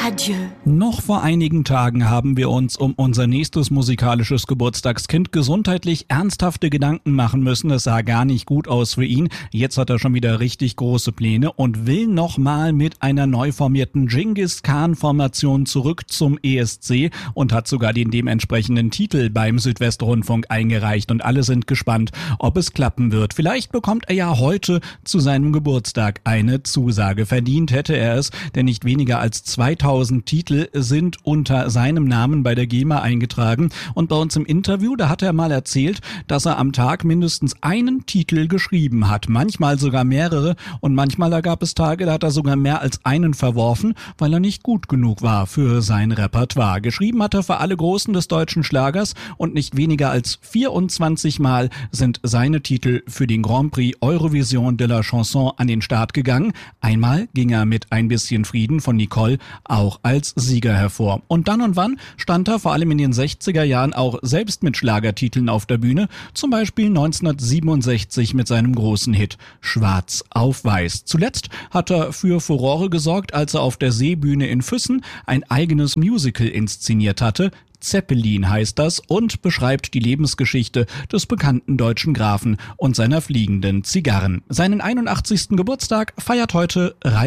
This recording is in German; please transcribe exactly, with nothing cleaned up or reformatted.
Adieu. Noch vor einigen Tagen haben wir uns um unser nächstes musikalisches Geburtstagskind gesundheitlich ernsthafte Gedanken machen müssen. Es sah gar nicht gut aus für ihn. Jetzt hat er schon wieder richtig große Pläne und will nochmal mit einer neu formierten Genghis-Khan-Formation zurück zum E S C und hat sogar den dementsprechenden Titel beim Südwestrundfunk eingereicht. Und alle sind gespannt, ob es klappen wird. Vielleicht bekommt er ja heute zu seinem Geburtstag eine Zusage. Verdient hätte er es, denn nicht weniger als zweitausend Titel sind unter seinem Namen bei der GEMA eingetragen. Und bei uns im Interview, da hat er mal erzählt, dass er am Tag mindestens einen Titel geschrieben hat. Manchmal sogar mehrere und manchmal da gab es Tage, da hat er sogar mehr als einen verworfen, weil er nicht gut genug war für sein Repertoire. Geschrieben hat er für alle Großen des deutschen Schlagers und nicht weniger als vierundzwanzig Mal sind seine Titel für den Grand Prix Eurovision de la Chanson an den Start gegangen. Einmal ging er mit Ein bisschen Frieden von Nicole auch als Sieger hervor. Und dann und wann stand er vor allem in den sechziger Jahren auch selbst mit Schlagertiteln auf der Bühne, zum Beispiel neunzehnhundertsiebenundsechzig mit seinem großen Hit Schwarz auf Weiß. Zuletzt hat er für Furore gesorgt, als er auf der Seebühne in Füssen ein eigenes Musical inszeniert hatte. Zeppelin heißt das und beschreibt die Lebensgeschichte des bekannten deutschen Grafen und seiner fliegenden Zigarren. Seinen einundachtzigsten Geburtstag feiert heute Ralf